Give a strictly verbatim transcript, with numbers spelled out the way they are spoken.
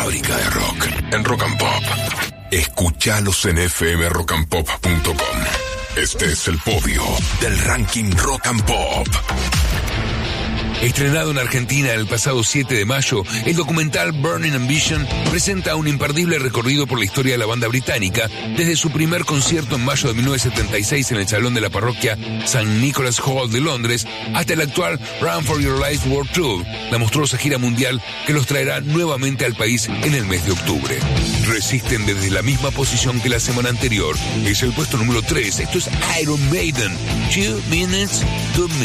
fábrica de rock en Rock and Pop. Escuchalos en f m rock and pop punto com. Este es el podio del ranking Rock and Pop. Estrenado en Argentina el pasado siete de mayo, el documental Burning Ambition presenta un imperdible recorrido por la historia de la banda británica, desde su primer concierto en mayo de mil novecientos setenta y seis en el salón de la parroquia Saint Nicholas Hall de Londres, hasta el actual Run for Your Life World Tour, la monstruosa gira mundial que los traerá nuevamente al país en el mes de octubre. Resisten desde la misma posición que la semana anterior, es el puesto número tres, esto es Iron Maiden, Two Minutes to